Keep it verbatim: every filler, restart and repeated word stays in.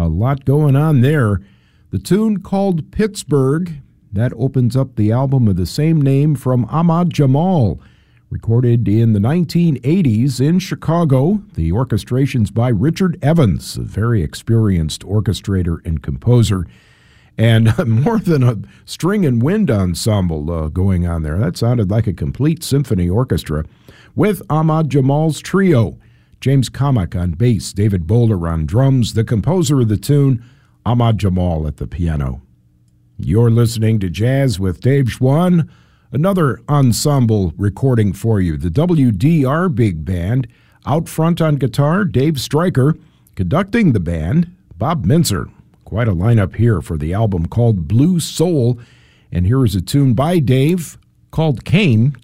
A lot going on there. The tune called Pittsburgh, that opens up the album of the same name from Ahmad Jamal, recorded in the nineteen eighties in Chicago. The orchestration's by Richard Evans, a very experienced orchestrator and composer. And more than a string and wind ensemble uh, going on there. That sounded like a complete symphony orchestra with Ahmad Jamal's trio. James Kamak on bass, David Bowler on drums, the composer of the tune, Ahmad Jamal at the piano. You're listening to Jazz with Dave Schwann, another ensemble recording for you. The W D R Big Band, out front on guitar, Dave Stryker, conducting the band, Bob Mintzer. Quite a lineup here for the album called Blue Soul, and here is a tune by Dave called Came